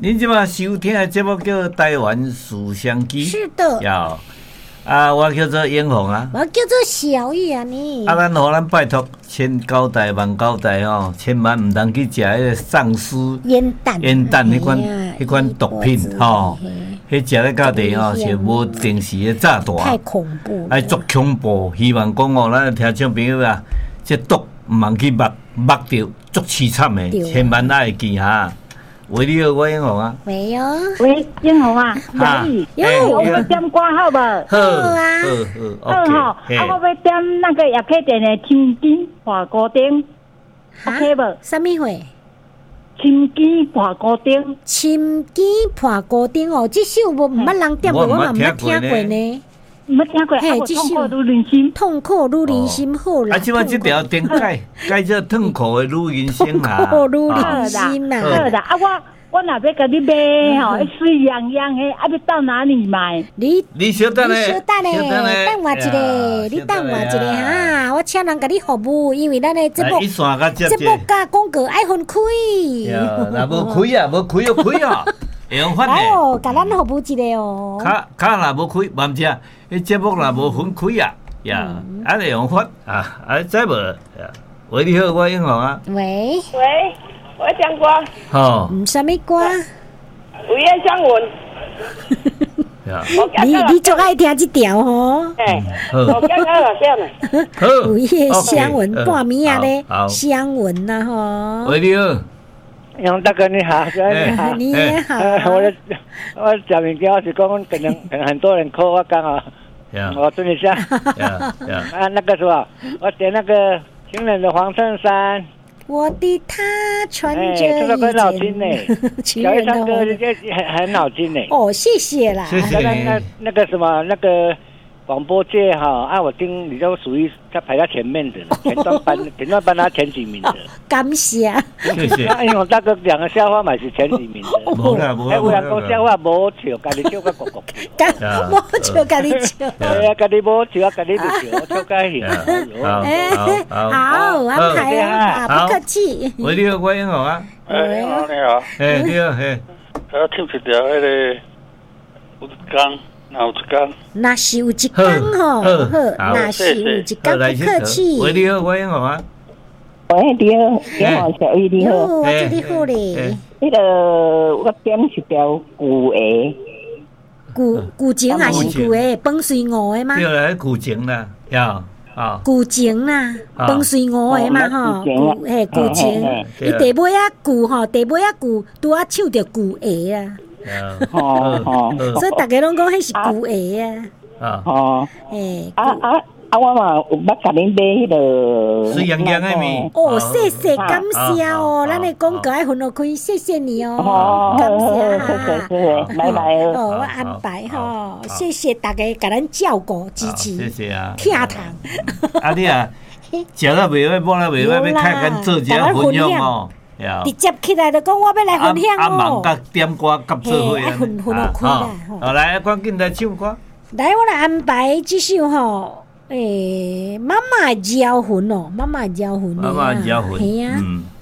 您即马收听的节目叫《台湾思乡机》， 是的。 有我叫做英宏啊， 我叫做小玉啊，你。 咱互咱拜托，千交代万交代吼，千万唔通去食迄个丧尸烟弹迄款毒品吼，迄食咧到底吼是无定时的炸弹， 太恐怖， 哎，足恐怖。希望讲哦，咱听众朋友啊，这毒唔通去目着，足凄惨的，千万爱会记哈。喂，你好，我英宏啊。 喂哦， 喂，英宏啊，可以。我要点歌好不？ 好啊， 好，我要点那个叶克田的《青金画孤灯》，OK 不？ 什么货？ 青金画孤灯， 青金画孤灯哦，这首无捌人点过，我嘛捌听过呢。 没听过， 嘿，这首痛苦如人心， 痛苦如人心好啦。 即摆这条灯改做痛苦的如人心啊， 痛苦如人心啦。 好的，我若要甲你买吼，水洋洋的，要到哪里买？ 你稍等咧， 等我一个，你等我一个哈，我请人甲你服务，因为咱的节目甲广告爱分开。 若无开啊，要开啊。会用发来哦，甲咱服务一个哦。 卡若无开，万只，迄节目若无分开啊，安尼用发知无？喂，你好，我英宏啊。 喂， 我讲歌。 好。 什么歌？ 午夜香吻。 你最爱听这条吼？ 我刚刚好笑呢。 午夜香吻，半暝啊咧，香吻呐吼。 喂，你好。 杨大哥你好， 你也好。 我小明哥是讲，可能很多人 call 我刚好，我蹲一下。那个什么，我点那个情人的黄衬衫。 我的他穿着这首歌很好听呢，小一唱歌很好听呢。 哦，谢谢啦。 那个什么那个。广播界哈我听你都属于他排在前面的了，前段班他前几名的。 感谢， 谢谢。 因为大哥讲个笑话嘛是前几名的。 无啦。 有人讲笑话无笑，家己笑个咕咕。 无笑家己笑。 家己无笑，家己就笑，笑个好，安排啊，不客气。 喂，你好，我英宏啊。 你好。 你好， 我听一条那个有一天。 那是有一天吼，那是有一天，不客气。 喂，你好，我英宏啊。 喂，你好，小玉你好。 我这里好咧。 那个我点一条古鞋。 古井还是古鞋？饭水鹅的吗？ 对啦，古井啦， 古井啦，饭水鹅的嘛吼。古井。伊地尾啊古吼，地尾啊古，拄啊唱着古鞋啊。所以大家拢讲迄是古鞋啊。 我嘛有捌甲恁买迄个水洋洋的面。 哦，谢谢，感谢哦，咱的广告爱分落开，谢谢你哦，感谢哈。 拜拜。 我安排吼，谢谢大家甲咱照顾支持， 谢谢啊， 疼痛。 你食到袂歹，摸到袂歹，要开咱做一下分享哦。 直接起来就讲我要来分享哦。 忙甲点歌甲做伙啊。 分落开啦。 好，来，赶紧来唱歌。 来，我来安排这首吼，妈妈的招魂哦，妈妈的招魂。 妈妈的招魂。 系啊。